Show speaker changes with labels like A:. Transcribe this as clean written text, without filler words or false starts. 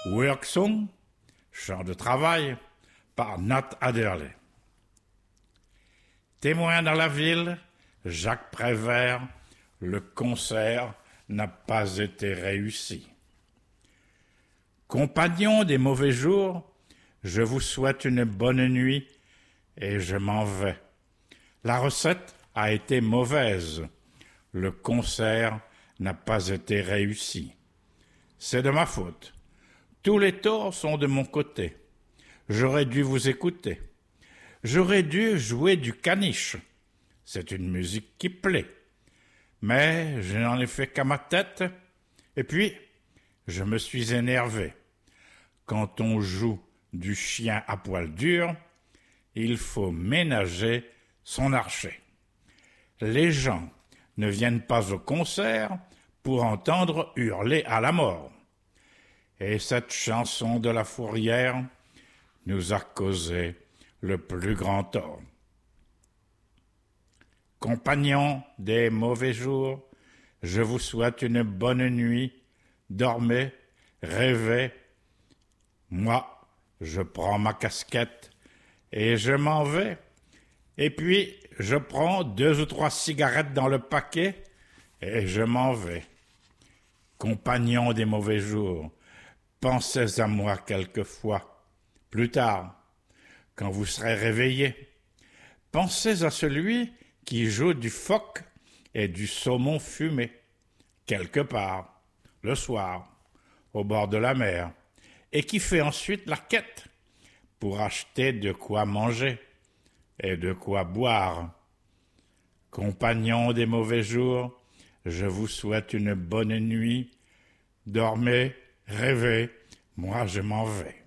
A: Work Song, chant de travail, par Nat Adderley. Témoin dans la ville, Jacques Prévert, le concert n'a pas été réussi. Compagnons des mauvais jours, je vous souhaite une bonne nuit et je m'en vais. La recette a été mauvaise. Le concert n'a pas été réussi. C'est de ma faute. Tous les torts sont de mon côté. J'aurais dû vous écouter. J'aurais dû jouer du caniche. C'est une musique qui plaît. Mais je n'en ai fait qu'à ma tête. Et puis, je me suis énervé. Quand on joue du chien à poil dur, il faut ménager son archet. Les gens ne viennent pas au concert pour entendre hurler à la mort. Et cette chanson de la Fourrière nous a causé le plus grand tort. Compagnons des mauvais jours, je vous souhaite une bonne nuit. Dormez, rêvez. Moi, je prends ma casquette et je m'en vais. Et puis, je prends 2 ou 3 cigarettes dans le paquet et je m'en vais. Compagnons des mauvais jours, pensez à moi quelquefois. Plus tard, quand vous serez réveillés, pensez à celui qui joue du phoque et du saumon fumé, quelque part, le soir, au bord de la mer, et qui fait ensuite la quête pour acheter de quoi manger et de quoi boire. Compagnons des mauvais jours, je vous souhaite une bonne nuit. Dormez, rêvez, moi je m'en vais.